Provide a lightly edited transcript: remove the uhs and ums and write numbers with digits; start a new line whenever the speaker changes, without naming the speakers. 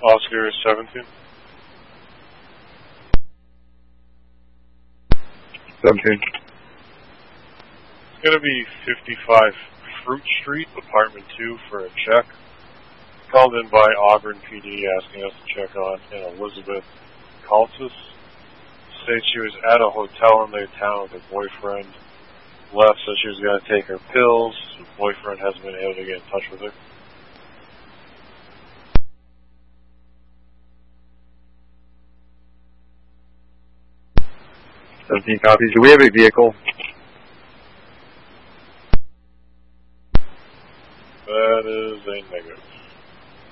Oscar 17.
17.
It's going to be 55 Fruit Street, Apartment 2 for a check. Called in by Auburn PD asking us to check on an Elizabeth Calcis. States she was at a hotel in their town with her boyfriend. Left, so she was going to take her pills. Her boyfriend hasn't been able to get in touch with her.
17 copies. Do we have a vehicle